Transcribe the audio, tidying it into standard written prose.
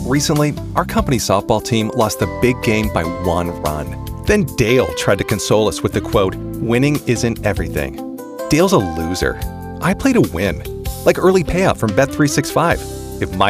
Recently, our company softball team lost the big game by 1 run. Then Dale tried to console us with the quote, "Winning isn't everything." Dale's a loser. I play to win, like early payout from Bet365. If my